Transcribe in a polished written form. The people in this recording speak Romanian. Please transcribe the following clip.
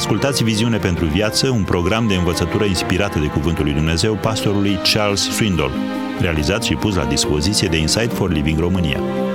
Ascultați Viziune pentru Viață, un program de învățătură inspirată de Cuvântul lui Dumnezeu pastorului Charles Swindoll, realizat și pus la dispoziție de Insight for Living România.